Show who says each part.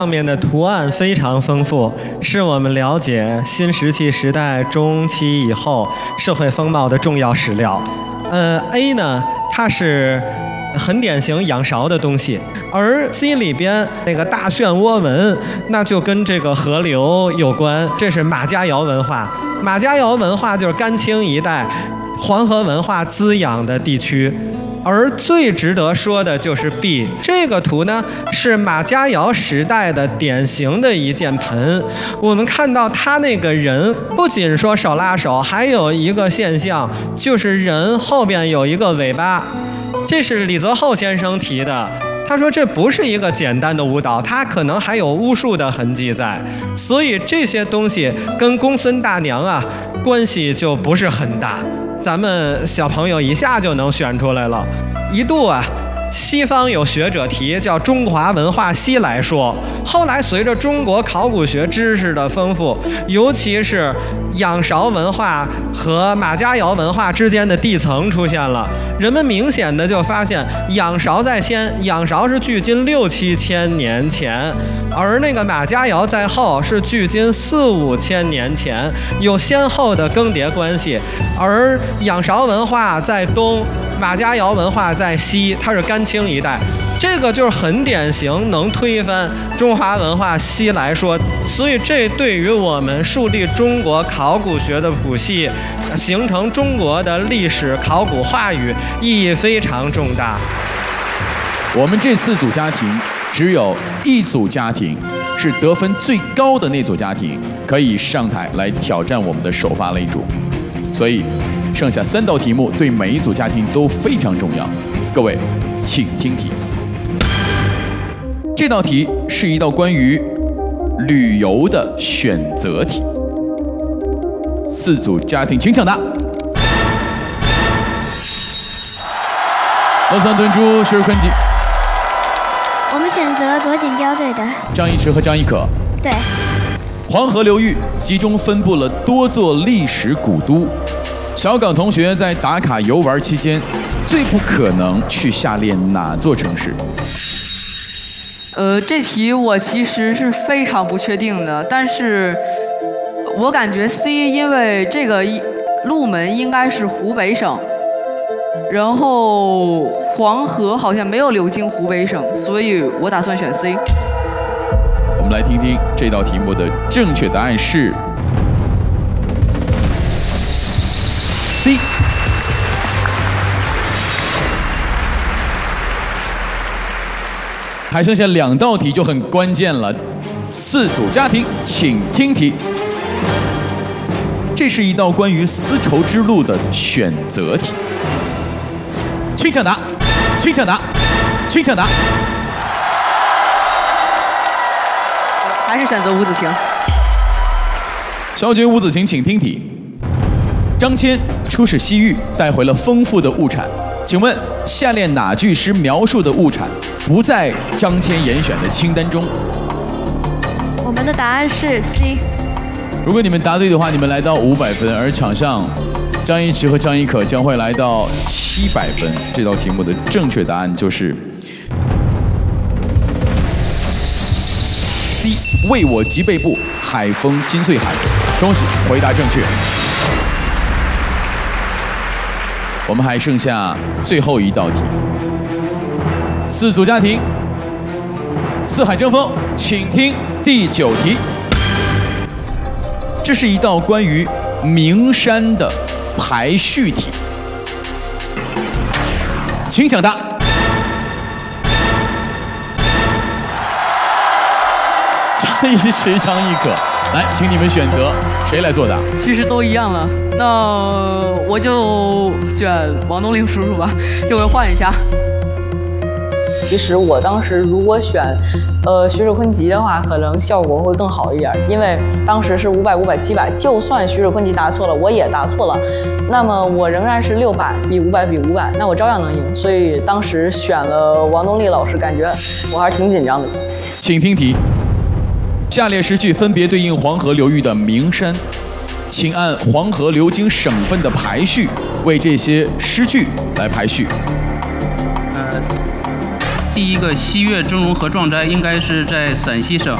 Speaker 1: 上面的图案非常丰富，是我们了解新石器时代中期以后社会风貌的重要史料。A 呢，它是很典型仰韶的东西，而 C 里边那个大漩涡纹，那就跟这个河流有关，这是马家窑文化。马家窑文化就是甘青一带黄河文化滋养的地区。而最值得说的就是 B 这个图呢，是马家窑时代的典型的一件盆。我们看到他那个人不仅说手拉手，还有一个现象，就是人后边有一个尾巴。这是李泽厚先生提的，他说这不是一个简单的舞蹈，它可能还有巫术的痕迹在，所以这些东西跟公孙大娘啊关系就不是很大。咱们小朋友一下就能选出来了。一度啊，西方有学者提叫中华文化西来说，后来随着中国考古学知识的丰富，尤其是仰韶文化和马家窑文化之间的地层出现了，人们明显的就发现仰韶在先，仰韶是距今6、7千年前，而那个马家窑在后，是距今4、5千年前，有先后的更迭关系。而仰韶文化在东，马家窑文化在西，它是甘青一带，这个就是很典型能推翻中华文化西来说，所以这对于我们树立中国考古学的谱系，形成中国的历史考古话语意义非常重大。
Speaker 2: 我们这4组家庭只有1组家庭是得分最高的那组家庭可以上台来挑战我们的首发擂主，所以剩下3道题目对每一组家庭都非常重要。各位，请听题。这道题是一道关于旅游的选择题，4组家庭请抢答。罗桑敦珠、徐日坤吉。
Speaker 3: 我们选择躲锦标队的
Speaker 2: 张一驰和张一可。
Speaker 3: 对。
Speaker 2: 黄河流域集中分布了多座历史古都，小港同学在打卡游玩期间，最不可能去下列哪座城市？
Speaker 4: 这题我其实是非常不确定的，但是我感觉 C， 因为这个鹿门应该是湖北省，然后黄河好像没有流经湖北省，所以我打算选 C。
Speaker 2: 我们来听听这道题目的正确答案是 C。还剩下2道题就很关键了，4组家庭请听题。这是一道关于丝绸之路的选择题，请抢答，请抢答，请抢答。
Speaker 4: 还是选择吴子晴。
Speaker 2: 小军吴子晴，请听题。张骞出使西域，带回了丰富的物产，请问下列哪句诗描述的物产不在张骞严选的清单中？
Speaker 5: 我们的答案是 C。
Speaker 2: 如果你们答对的话，你们来到500分，而场上张一驰和张一可将会来到700分。这道题目的正确答案就是C， 为我脊背部，海风金穗海。恭喜，回答正确。我们还剩下最后一道题，4组家庭，四海争锋，请听第9题。这是一道关于名山的排序题，请抢答。张一驰、张一可，来，请你们选择谁来作答。
Speaker 4: 其实都一样了，那我就选王东陵叔叔吧，这回换一下。
Speaker 6: 其实我当时如果选徐日坤吉的话，可能效果会更好一点，因为当时是500、500、700，就算徐日坤吉答错了，我也答错了，那么我仍然是600比500比500，那我照样能赢。所以当时选了王东丽老师，感觉我还是挺紧张的。
Speaker 2: 请听题。下列诗句分别对应黄河流域的名山，请按黄河流经省份的排序为这些诗句来排序。
Speaker 7: 第一个西岳峥嵘河壮斋应该是在陕西省，